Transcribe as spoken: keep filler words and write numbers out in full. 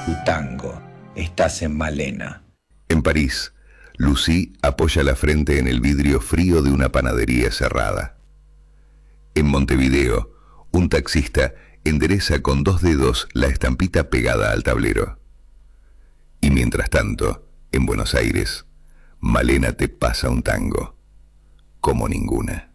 tu tango. Estás en Malena. En París, Lucy apoya la frente en el vidrio frío de una panadería cerrada. En Montevideo, un taxista endereza con dos dedos la estampita pegada al tablero. Y mientras tanto, en Buenos Aires, Malena te pasa un tango, como ninguna.